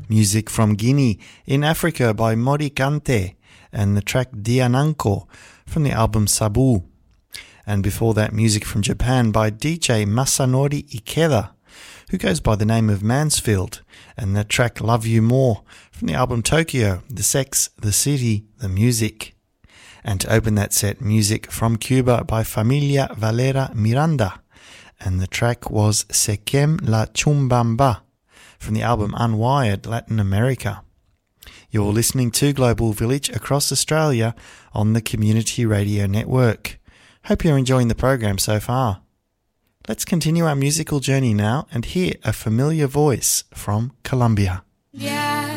music from Guinea in Africa by Mori Kante and the track Diananko from the album Sabu. And before that, music from Japan by DJ Masanori Ikeda, who goes by the name of Mansfield, and the track Love You More from the album Tokyo, The Sex, The City, The Music. And to open that set, music from Cuba by Familia Valera Miranda, and the track was Sequem la Chumbamba from the album Unwired Latin America. You're listening to Global Village across Australia on the Community Radio Network. Hope you're enjoying the program so far. Let's continue our musical journey now and hear a familiar voice from Colombia. Yeah.